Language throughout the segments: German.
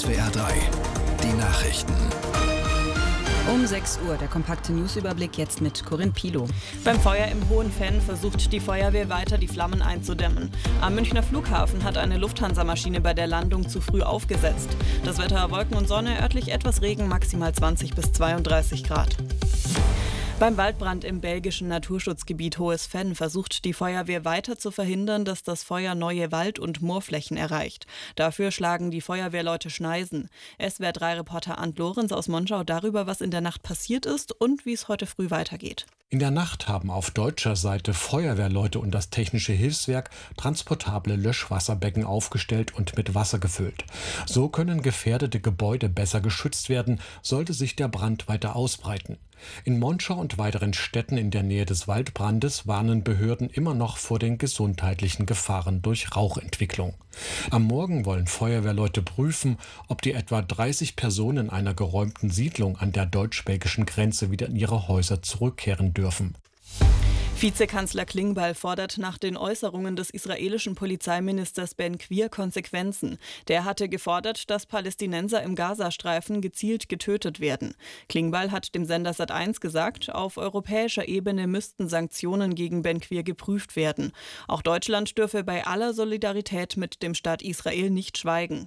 SWR 3, die Nachrichten. Um 6 Uhr, der kompakte Newsüberblick jetzt mit Corinne Pilow. Beim Feuer im Hohenfenn versucht die Feuerwehr weiter, die Flammen einzudämmen. Am Münchner Flughafen hat eine Lufthansa-Maschine bei der Landung zu früh aufgesetzt. Das Wetter: Wolken und Sonne, örtlich etwas Regen, maximal 20 bis 32 Grad. Beim Waldbrand im belgischen Naturschutzgebiet Hohes Venn versucht die Feuerwehr weiter zu verhindern, dass das Feuer neue Wald- und Moorflächen erreicht. Dafür schlagen die Feuerwehrleute Schneisen. SWR 3-Reporter Arndt Lorenz aus Monschau darüber, was in der Nacht passiert ist und wie es heute früh weitergeht. In der Nacht haben auf deutscher Seite Feuerwehrleute und das Technische Hilfswerk transportable Löschwasserbecken aufgestellt und mit Wasser gefüllt. So können gefährdete Gebäude besser geschützt werden, sollte sich der Brand weiter ausbreiten. In Monschau und weiteren Städten in der Nähe des Waldbrandes warnen Behörden immer noch vor den gesundheitlichen Gefahren durch Rauchentwicklung. Am Morgen wollen Feuerwehrleute prüfen, ob die etwa 30 Personen einer geräumten Siedlung an der deutsch-belgischen Grenze wieder in ihre Häuser zurückkehren dürfen. Vizekanzler Klingbeil fordert nach den Äußerungen des israelischen Polizeiministers Ben-Gvir Konsequenzen. Der hatte gefordert, dass Palästinenser im Gazastreifen gezielt getötet werden. Klingbeil hat dem Sender Sat.1 gesagt, auf europäischer Ebene müssten Sanktionen gegen Ben-Gvir geprüft werden. Auch Deutschland dürfe bei aller Solidarität mit dem Staat Israel nicht schweigen.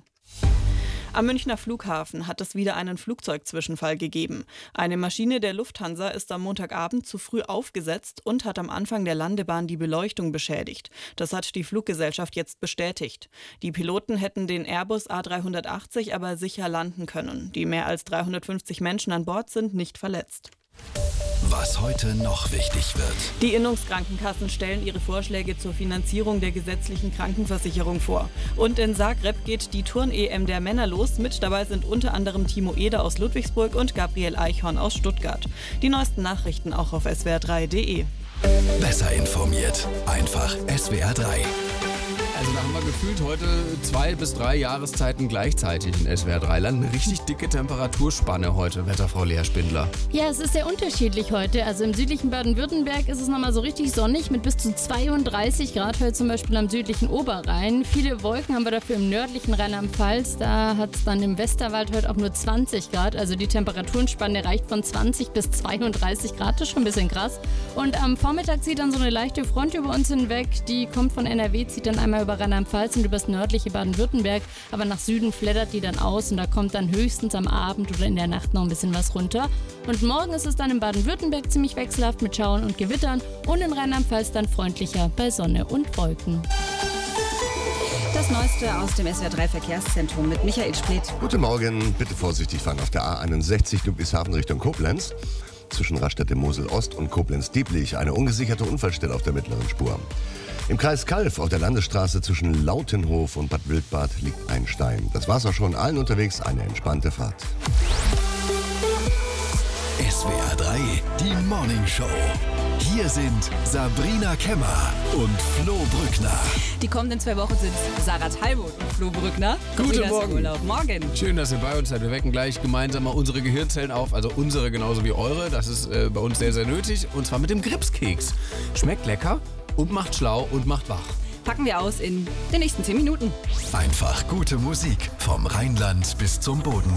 Am Münchner Flughafen hat es wieder einen Flugzeugzwischenfall gegeben. Eine Maschine der Lufthansa ist am Montagabend zu früh aufgesetzt und hat am Anfang der Landebahn die Beleuchtung beschädigt. Das hat die Fluggesellschaft jetzt bestätigt. Die Piloten hätten den Airbus A380 aber sicher landen können. Die mehr als 350 Menschen an Bord sind nicht verletzt. Was heute noch wichtig wird. Die Innungskrankenkassen stellen ihre Vorschläge zur Finanzierung der gesetzlichen Krankenversicherung vor. Und in Zagreb geht die Turn-EM der Männer los. Mit dabei sind unter anderem Timo Eder aus Ludwigsburg und Gabriel Eichhorn aus Stuttgart. Die neuesten Nachrichten auch auf swr3.de. Besser informiert. Einfach SWR 3. Also da haben wir gefühlt heute 2 bis 3 Jahreszeiten gleichzeitig in SWR 3 Land. Eine richtig dicke Temperaturspanne heute, Wetterfrau Lea Spindler. Ja, es ist sehr unterschiedlich heute. Also im südlichen Baden-Württemberg ist es nochmal so richtig sonnig mit bis zu 32 Grad. Heute zum Beispiel am südlichen Oberrhein. Viele Wolken haben wir dafür im nördlichen Rheinland-Pfalz. Da hat es dann im Westerwald heute auch nur 20 Grad. Also die Temperaturspanne reicht von 20 bis 32 Grad. Das ist schon ein bisschen krass. Und am Vormittag zieht dann so eine leichte Front über uns hinweg. Die kommt von NRW, zieht dann einmal über Rheinland-Pfalz und übers nördliche Baden-Württemberg, aber nach Süden flattert die dann aus und da kommt dann höchstens am Abend oder in der Nacht noch ein bisschen was runter. Und morgen ist es dann in Baden-Württemberg ziemlich wechselhaft mit Schauern und Gewittern und in Rheinland-Pfalz dann freundlicher bei Sonne und Wolken. Das Neueste aus dem SWR 3 Verkehrszentrum mit Michael Splitt. Guten Morgen, bitte vorsichtig fahren auf der A61 Ludwigshafen Richtung Koblenz. Zwischen Raststätte Mosel-Ost und Koblenz-Dieblich eine ungesicherte Unfallstelle auf der mittleren Spur. Im Kreis Calw auf der Landesstraße zwischen Lautenhof und Bad Wildbad liegt ein Stein. Das war's auch schon. Allen unterwegs eine entspannte Fahrt. SWR 3, die Morning Show. Hier sind Sabrina Kemmer und Flo Brückner. Die kommenden 2 Wochen sind Sarah Talbot und Flo Brückner. Guten Morgen. Urlaub. Morgen. Schön, dass ihr bei uns seid. Wir wecken gleich gemeinsam mal unsere Gehirnzellen auf. Also unsere genauso wie eure. Das ist bei uns sehr, sehr nötig. Und zwar mit dem Gripskeks. Schmeckt lecker und macht schlau und macht wach. Packen wir aus in den nächsten 10 Minuten. Einfach gute Musik vom Rheinland bis zum Bodensee.